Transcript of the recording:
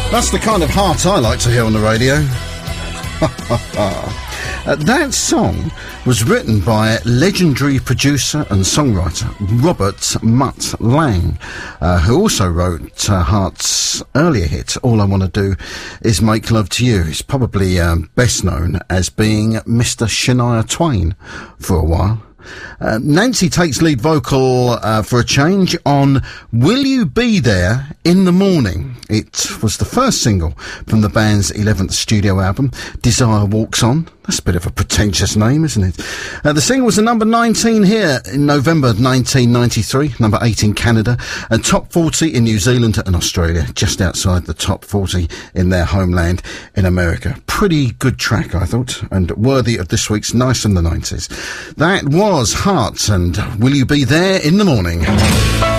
That's the kind of heart I like to hear on the radio. That song was written by legendary producer and songwriter Robert Mutt Lang, who also wrote Heart's earlier hit, All I Want to Do Is Make Love to You. He's probably best known as being Mr. Shania Twain for a while. Nancy takes lead vocal for a change on Will You Be There in the Morning. It was the first single from the band's 11th studio album, Desire Walks On. That's a bit of a pretentious name, isn't it? The single was a number 19 here in November 1993, number 8 in Canada, and top 40 in New Zealand and Australia, just outside the top 40 in their homeland in America. Pretty good track, I thought, and worthy of this week's Nice in the 90s. That was Heart and Will You Be There in the Morning.